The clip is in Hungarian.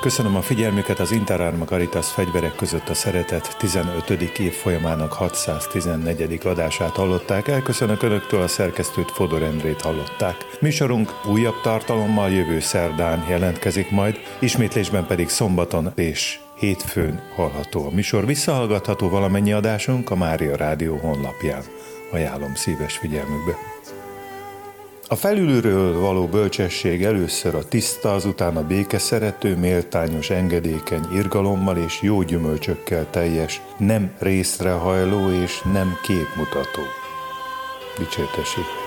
Köszönöm a figyelmüket, az Interarma Caritas Fegyverek között a szeretet 15. évfolyamának 614. adását hallották. Elköszönök Önöktől, a szerkesztőt, Fodor Endrét hallották. Műsorunk újabb tartalommal jövő szerdán jelentkezik majd, ismétlésben pedig szombaton és hétfőn hallható a műsor. Visszahallgatható valamennyi adásunk a Mária Rádió honlapján. Ajánlom szíves figyelmükbe. A felülről való bölcsesség először a tiszta, azután a békeszerető, méltányos, engedékeny, irgalommal és jó gyümölcsökkel teljes, nem részrehajló és nem képmutató. Dicsértessék!